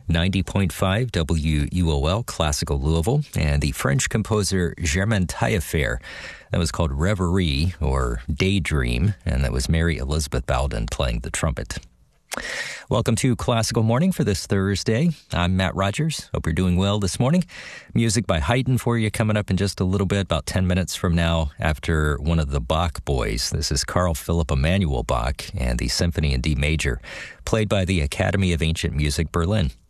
90.5 WUOL, Classical Louisville, and the French composer Germaine Taillefer. That was called Reverie, or Daydream, and that was Mary Elizabeth Bowden playing the trumpet. Welcome to Classical Morning for this Thursday. I'm Matt Rogers. Hope you're doing well this morning. Music by Haydn for you coming up in just a little bit, about 10 minutes from now, after one of the Bach boys. This is Carl Philipp Emanuel Bach and the Symphony in D major, played by the Academy of Ancient Music Berlin.